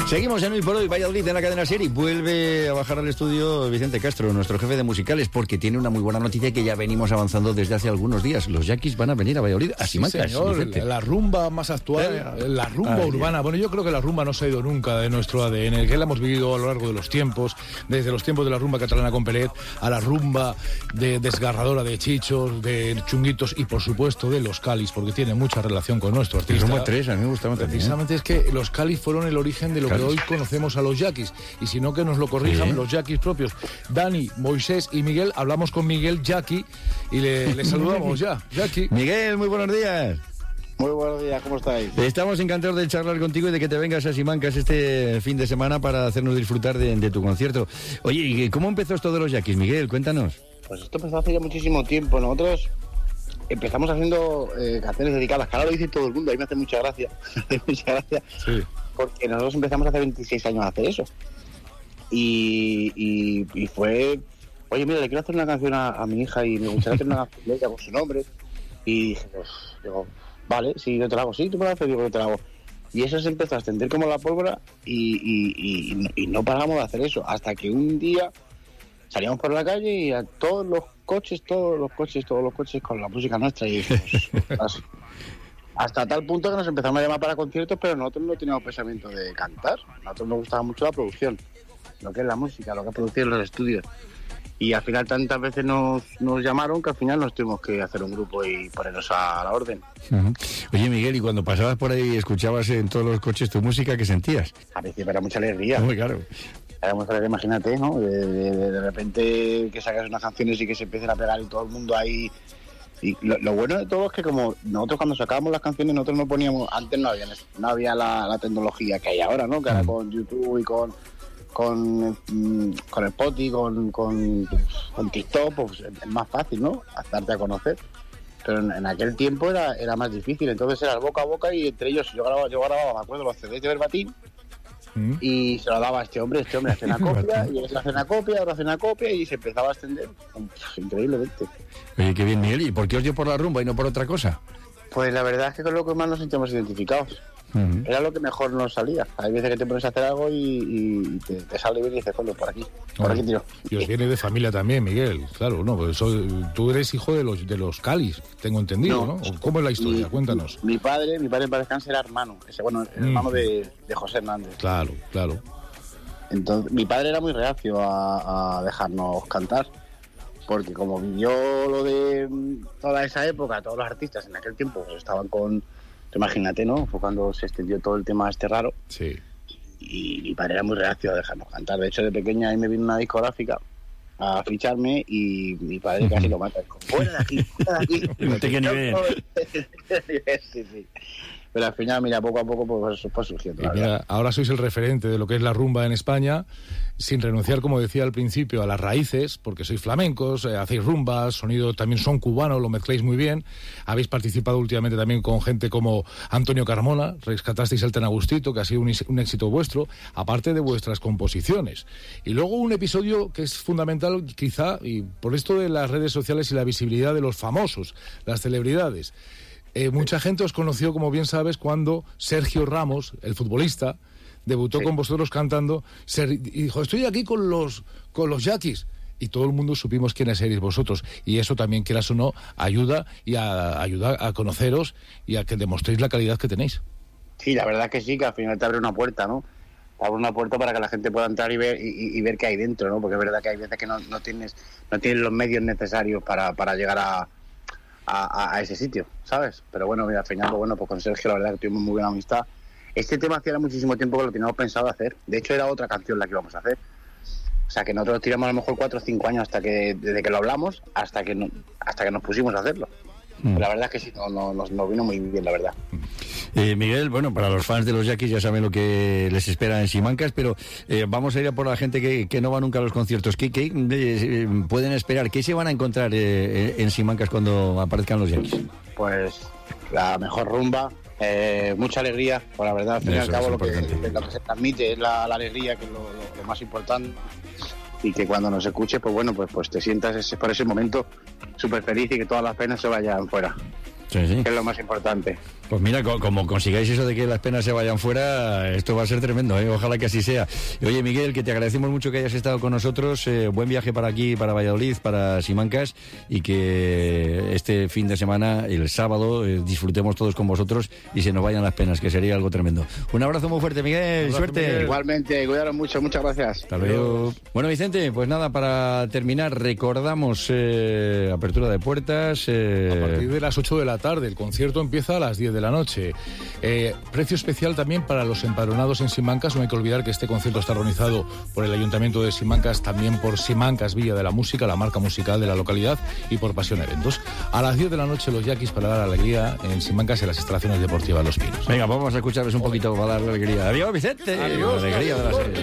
Seguimos en Hoy por Hoy, Valladolid, en la cadena SER, y vuelve a bajar al estudio Vicente Castro, nuestro jefe de musicales, porque tiene una muy buena noticia que ya venimos avanzando desde hace algunos días. Los Yaquis van a venir a Valladolid, a Simancas. Sí, señor, la rumba más actual, la rumba urbana. Bueno, yo creo que la rumba no se ha ido nunca de nuestro ADN, que la hemos vivido a lo largo de los tiempos, desde los tiempos de la rumba catalana con Peret, a la rumba desgarradora de Chichos, de Chunguitos y, por supuesto, de los Calis, porque tiene mucha relación con nuestro artista. Rumba 3, a mí me gustaba también. Precisamente es que los Calis fueron el origen de lo que hoy conocemos a los Yaquis, y si no, que nos lo corrijan los Yaquis propios. Dani, Moisés y Miguel. Hablamos con Miguel Yaqui y le saludamos ya. Yaqui. Miguel, muy buenos días. Muy buenos días, ¿cómo estáis? Estamos encantados de charlar contigo y de que te vengas a Simancas este fin de semana para hacernos disfrutar de tu concierto. Oye, ¿y cómo empezó esto de los Yaquis, Miguel? Cuéntanos. Pues esto empezó hace ya muchísimo tiempo. Nosotros empezamos haciendo canciones dedicadas, que ahora lo dice todo el mundo, a mí me hace mucha gracia. Sí. Porque nosotros empezamos hace 26 años a hacer eso. Y fue, oye, mira, le quiero hacer una canción a mi hija y me gustaría hacer una canción con su nombre. Y dije, pues, digo, vale, sí, yo te la hago, sí, tú me la haces, digo, yo te la hago. Y eso se empezó a extender como la pólvora y no paramos de hacer eso. Hasta que un día salíamos por la calle y a todos los coches con la música nuestra. Y dijimos, hasta tal punto que nos empezamos a llamar para conciertos, pero nosotros no teníamos pensamiento de cantar. A nosotros nos gustaba mucho la producción, lo que es la música, lo que es producir en los estudios. Y al final tantas veces nos llamaron que al final nos tuvimos que hacer un grupo y ponernos a la orden. Uh-huh. Oye, Miguel, y cuando pasabas por ahí y escuchabas en todos los coches tu música, ¿qué sentías? A principio era mucha alegría. Muy claro. Era mucha alegría, imagínate, ¿no? De repente que sacas unas canciones y que se empiecen a pegar y todo el mundo ahí. Y lo bueno de todo es que como nosotros cuando sacábamos las canciones nosotros no poníamos, antes no había la tecnología que hay ahora, ¿no? Que ahora con YouTube y con Spotify, con TikTok, pues es más fácil, ¿no? Darte a conocer. Pero en aquel tiempo era más difícil, entonces era el boca a boca y entre ellos yo grababa, me acuerdo, los CDs de Verbatim y se lo daba a este hombre hace una copia y él hace una copia, otro hace una copia y se empezaba a extender increíblemente. Oye, qué bien, Miguel, ¿y por qué os dio por la rumba y no por otra cosa? Pues la verdad es que con lo que más nos sentimos identificados. Uh-huh. Era lo que mejor nos salía. Hay veces que te pones a hacer algo y te sale bien y dices, por aquí tiro. Y os viene de familia también, Miguel. Claro, no, pues tú eres hijo de los Calis, tengo entendido, ¿no? ¿Cómo es la historia? Cuéntanos. Mi padre en paz descanse era hermano. Hermano de José Hernández. Claro. Entonces, mi padre era muy reacio a dejarnos cantar. Porque como vivió lo de toda esa época, todos los artistas en aquel tiempo pues, estaban con... Imagínate, ¿no? Fue cuando se extendió todo el tema raro. Sí. Y mi padre era muy reacio a dejarnos cantar. De hecho, de pequeña ahí me vino una discográfica a ficharme y mi padre casi lo mata. ¡Fuera de aquí! No te qué nivel. Sí. Pero al final, mira, poco a poco pues surgiendo. Y mira, ahora sois el referente de lo que es la rumba en España, sin renunciar, como decía al principio, a las raíces, porque sois flamencos, hacéis rumbas, sonido también son cubano, lo mezcláis muy bien. Habéis participado últimamente también con gente como Antonio Carmona, rescatasteis el Tenagustito, que ha sido un éxito vuestro, aparte de vuestras composiciones. Y luego un episodio que es fundamental, quizá, y por esto de las redes sociales y la visibilidad de los famosos, las celebridades. Mucha gente os conoció, como bien sabes, cuando Sergio Ramos, el futbolista, debutó con vosotros cantando y dijo, estoy aquí con los Yaquis. Y todo el mundo supimos quiénes erais vosotros. Y eso también, quieras o no, ayuda a conoceros y a que demostréis la calidad que tenéis. Sí, la verdad que sí, que al final te abre una puerta, ¿no? Te abre una puerta para que la gente pueda entrar y ver qué hay dentro, ¿no? Porque es verdad que hay veces que no tienes los medios necesarios para llegar a ese sitio, ¿sabes? Pero bueno, mira, al final, pues con Sergio la verdad que tuvimos muy buena amistad. Este tema hacía muchísimo tiempo que lo teníamos pensado hacer. De hecho, era otra canción la que íbamos a hacer. O sea, que nosotros tiramos a lo mejor 4 o 5 años desde que lo hablamos hasta que nos pusimos a hacerlo. La verdad es que sí, nos vino muy bien, la verdad. Miguel, bueno, para los fans de los Yaquis ya saben lo que les espera en Simancas, pero vamos a ir a por la gente que no va nunca a los conciertos. ¿Qué pueden esperar? ¿Qué se van a encontrar en Simancas cuando aparezcan los Yaquis? Pues la mejor rumba, mucha alegría, pues la verdad, al fin y al cabo lo que se transmite es la alegría, que es lo más importante. Y que cuando nos escuches, pues bueno, pues te sientas por ese momento súper feliz y que todas las penas se vayan fuera. Sí, sí. que es lo más importante. Pues mira, como consigáis eso de que las penas se vayan fuera, esto va a ser tremendo, ¿eh? Ojalá que así sea. Y, oye, Miguel, que te agradecemos mucho que hayas estado con nosotros. Buen viaje para aquí, para Valladolid, para Simancas, y que este fin de semana, el sábado, disfrutemos todos con vosotros y se nos vayan las penas, que sería algo tremendo. Un abrazo muy fuerte, Miguel. Suerte. Miguel. Igualmente, cuidaros mucho, muchas gracias. Hasta luego. Bueno, Vicente, pues nada, para terminar, recordamos apertura de puertas. A partir de las 8 de la tarde, el concierto empieza a las 10 de la noche. Precio especial también para los empadronados en Simancas. No hay que olvidar que este concierto está organizado por el Ayuntamiento de Simancas, también por Simancas Villa de la Música, la marca musical de la localidad, y por Pasión Eventos. A las 10 de la noche los Yaquis para dar alegría en Simancas, en las instalaciones deportivas Los Pinos. Venga, vamos a escucharles un poquito para dar alegría. Adiós, Vicente. Adiós. Alegría de la serie.